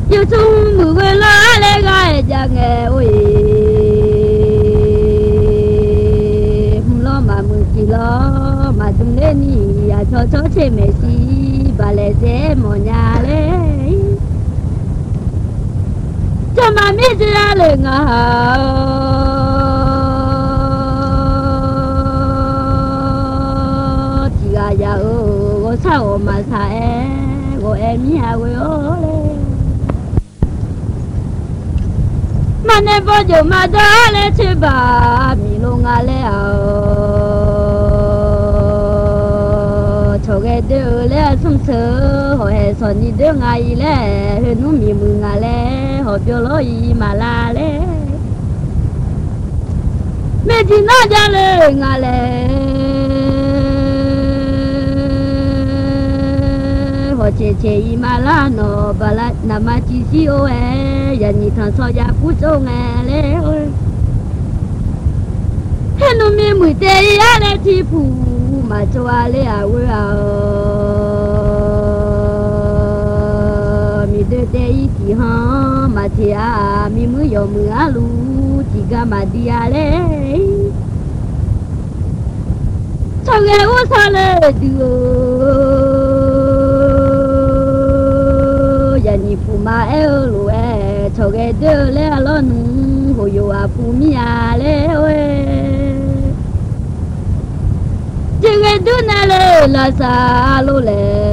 yêu chung mù người lá lê gai già nghe ôi lo mà mừng chỉ lo mà chúng lên đi à cho chế mẹ si bà lẽ dễ mò nhà lê cho mà mi chỉ ra lệ ngà chỉ là giờ có sao mà sai của em nhà quê ô lê mà nên bao giờ mà đã lê chế bà mi luôn à lê cho cái đứa lê sung sờ hồi hè son đi đứa ngày lê hơi nụ mi mừng à lê hồi biểu lối mà la lê mẹ chỉ nói ra lê ngà lê hồi chế mà la nó bà la nằm mà chỉ xíu giờ nhìn thằng so ra cú trâu nghe lê ơi hết nụ mi mùi tê á lê chi phù mà cho à lê à ơi mi đứa tê thì ha mà thì à mi mới giờ mưa à lu chỉ cả mà đi à lê sao nghe ô sao lê đưa giờ nhìn phụ mà eo lu cho cái đứa lê lo nung hồi yêu à phụ mi à lê ơi chỉ cái đứa này lê là sao lu lê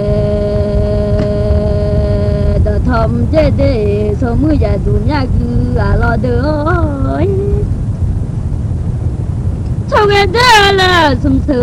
thầm chế để số mưa giờ đủ nhà cứ à lo đỡ cho cái đứa là sum sờ